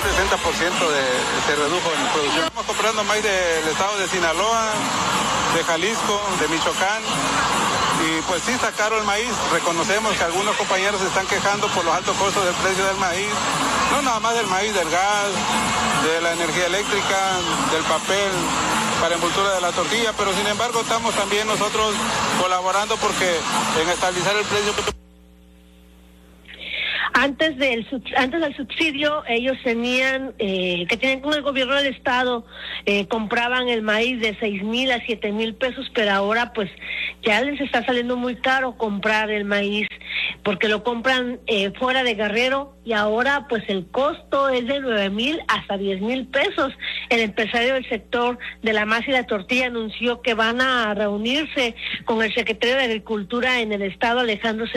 60% se redujo en producción. Estamos comprando maíz del estado de Sinaloa, de Jalisco, de Michoacán. Y pues sí, está caro el maíz. Reconocemos que algunos compañeros se están quejando por los altos costos del precio del maíz. No nada más del maíz, del gas, de la energía eléctrica, del papel para envoltura de la tortilla, pero sin embargo estamos también nosotros colaborando porque en estabilizar el precio. Antes del subsidio, ellos tenían con el gobierno del estado, compraban el maíz de 6,000 a 7,000 pesos, pero ahora pues ya les está saliendo muy caro comprar el maíz, porque lo compran fuera de Guerrero, y ahora pues el costo es de 9,000 hasta 10,000 pesos. El empresario del sector de la masa y la tortilla anunció que van a reunirse con el secretario de Agricultura en el estado, Alejandro